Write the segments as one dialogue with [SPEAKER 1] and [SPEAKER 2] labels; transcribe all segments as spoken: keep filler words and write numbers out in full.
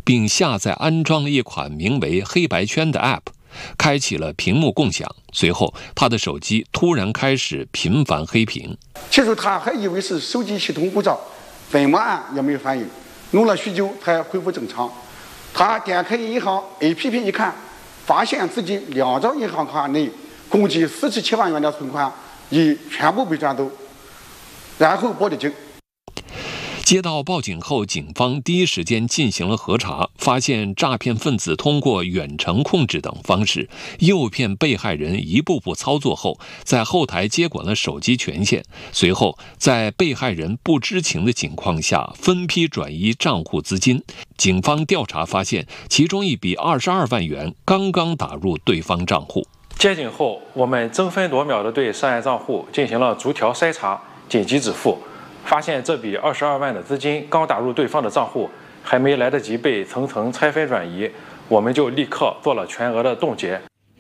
[SPEAKER 1] 并下载安装了一款名为“黑白圈”的 App， 开启了屏幕共享。随后，他的手机突然开始频繁黑屏。
[SPEAKER 2] 起初他还以为是手机系统故障，怎么按也没反应，弄了许久才恢复正常。他点开银行 A P P 一看，发现自己两张银行卡内共计四十七万元的存款已全部被转走，然后报的警。
[SPEAKER 1] 接到报警后，警方第一时间进行了核查，发现诈骗分子通过远程控制等方式诱骗被害人一步步操作后，在后台接管了手机权限，随后在被害人不知情的情况下分批转移账户资金。警方调查发现，其中一笔二十二万元刚刚打入对方账户。
[SPEAKER 3] 接警后，我们争分夺秒地对涉案账户进行了逐条筛查、紧急止付。发现这笔二十二万的资金刚打入对方的账户，还没来得及被层层拆分转移，我们就立刻做了全额的冻结。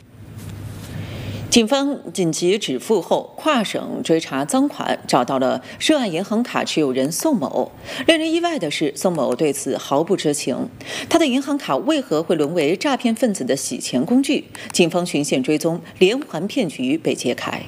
[SPEAKER 4] 警方紧急止付后，跨省追查赃款，找到了涉案银行卡持有人宋某。令人意外的是，宋某对此毫不知情。他的银行卡为何会沦为诈骗分子的洗钱工具？警方循线追踪，连环骗局被揭开。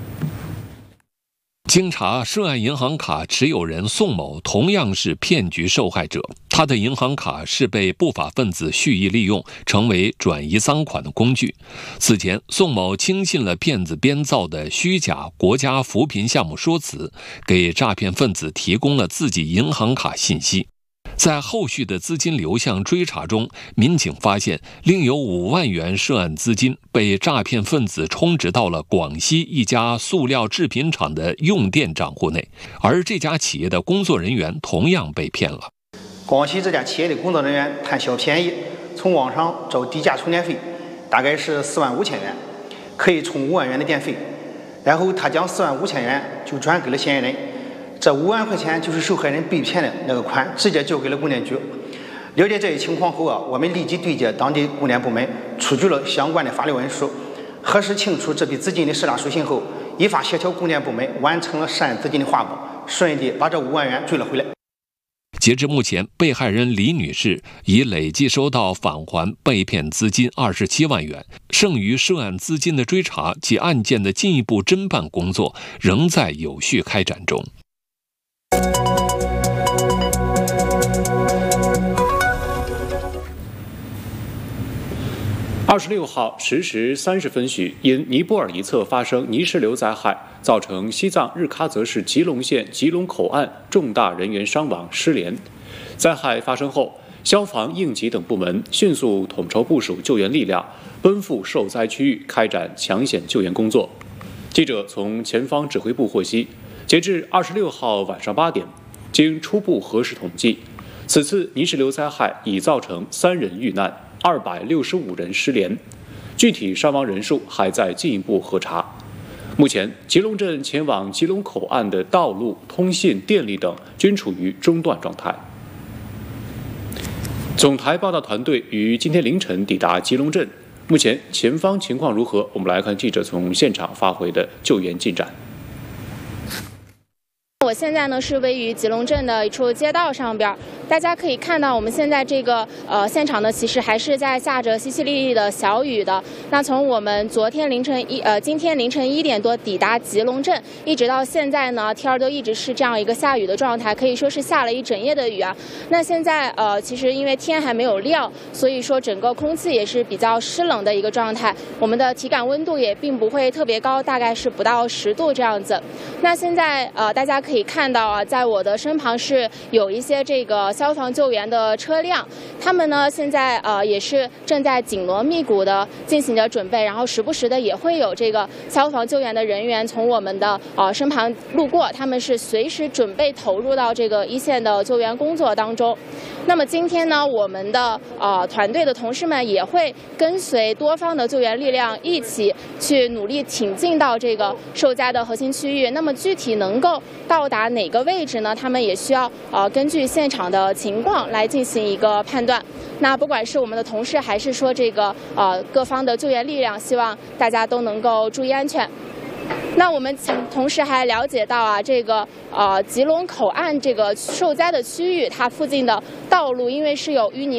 [SPEAKER 1] 经查，涉案银行卡持有人宋某同样是骗局受害者，他的银行卡是被不法分子蓄意利用，成为转移赃款的工具。此前，宋某轻信了骗子编造的虚假国家扶贫项目说辞，给诈骗分子提供了自己银行卡信息。在后续的资金流向追查中，民警发现另有五万元涉案资金被诈骗分子充值到了广西一家塑料制品厂的用电账户内，而这家企业的工作人员同样被骗了。
[SPEAKER 5] 广西这家企业的工作人员贪小便宜，从网上找低价充电费，大概是四万五千元，可以充五万元的电费，然后他将四万五千元就转给了嫌疑人。这五万块钱就是受害人被骗的那个款，直接交给了供电局。了解这一情况后啊，我们立即对接当地供电部门，出具了相关的法律文书，核实清楚这笔资金的适当属性后，依法协调供电部门完成了涉案资金的划拨，顺利把这五万元追了回来。
[SPEAKER 1] 截至目前，被害人李女士已累计收到返还被骗资金二十七万元，剩余涉案资金的追查及案件的进一步侦办工作仍在有序开展中。
[SPEAKER 6] 二十六号十时三十分许，因尼泊尔一侧发生泥石流灾害，造成西藏日喀则市吉隆县吉隆口岸重大人员伤亡失联。灾害发生后，消防、应急等部门迅速统筹部署救援力量，奔赴受灾区域开展抢险救援工作。记者从前方指挥部获悉，截至二十六号晚上八点，经初步核实统计，此次泥石流灾害已造成三人遇难，二百六十五人失联，具体伤亡人数还在进一步核查。目前，吉隆镇前往吉隆口岸的道路、通信、电力等均处于中断状态。总台报道团队于今天凌晨抵达吉隆镇，目前前方情况如何？我们来看记者从现场发回的救援进展。
[SPEAKER 7] 我现在呢是位于吉隆镇的一处街道上边，大家可以看到我们现在这个呃现场呢，其实还是在下着淅淅沥沥的小雨的。那从我们昨天凌晨一呃今天凌晨一点多抵达吉隆镇，一直到现在呢，天儿都一直是这样一个下雨的状态，可以说是下了一整夜的雨啊。那现在呃其实因为天还没有亮，所以说整个空气也是比较湿冷的一个状态，我们的体感温度也并不会特别高，大概是不到十度这样子。那现在呃大家可以看到啊，在我的身旁是有一些这个消防救援的车辆，他们呢现在呃也是正在紧锣密鼓的进行着准备，然后时不时的也会有这个消防救援的人员从我们的呃身旁路过，他们是随时准备投入到这个一线的救援工作当中。那么今天呢，我们的呃团队的同事们也会跟随多方的救援力量一起去努力挺进到这个受灾的核心区域。那么具体能够到达哪个位置呢？他们也需要呃根据现场的情况来进行一个判断。那不管是我们的同事，还是说这个呃各方的救援力量，希望大家都能够注意安全。那我们同时还了解到啊，这个呃吉隆口岸这个受灾的区域，它附近的道路因为是有淤泥